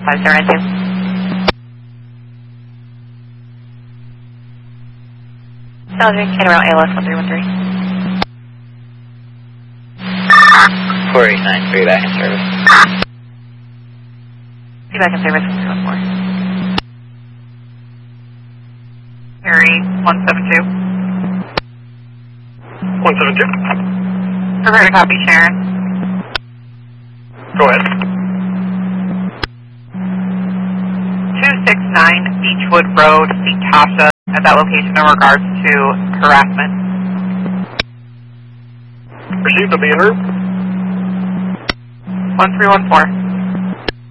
5092. Salvage, Canberra, ALS 1313. 4893 back in service. See back in service 214. Harry 172. 172. Prefer to copy, Sharon. Go ahead. 269 Beechwood Road, see Tasha at that location in regards to harassment. Received, I'll be in her. 1314.